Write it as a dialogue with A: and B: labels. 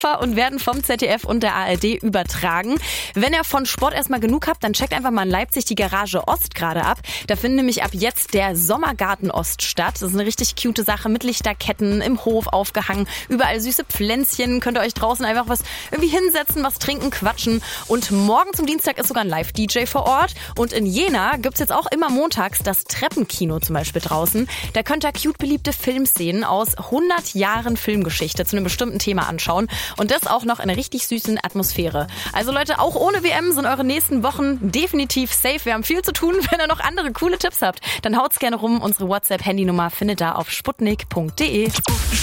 A: und werden vom ZDF und der ARD übertragen. Wenn ihr von Sport erstmal genug habt, dann checkt einfach mal in Leipzig die Garage Ost gerade ab. Da findet nämlich ab jetzt der Sommergarten Ost statt. Das ist eine richtig cute Sache mit Lichterketten im Hof aufgehangen. Überall süße Pflänzchen. Könnt ihr euch draußen einfach was irgendwie hinsetzen, was trinken, quatschen. Und morgen zum Dienstag ist sogar ein Live-DJ vor Ort. Und in Jena gibt's jetzt auch immer montags das Treppenkino zum Beispiel draußen. Da könnt ihr cute beliebte Filmszenen aus 100 Jahren Filmgeschichte zu einem bestimmten Thema anschauen. Und das auch noch in einer richtig süßen Atmosphäre. Also Leute, auch ohne WM sind eure nächsten Wochen definitiv safe. Wir haben viel zu tun. Wenn ihr noch andere coole Tipps habt, dann haut's gerne rum. Unsere WhatsApp-Handynummer findet ihr auf sputnik.de.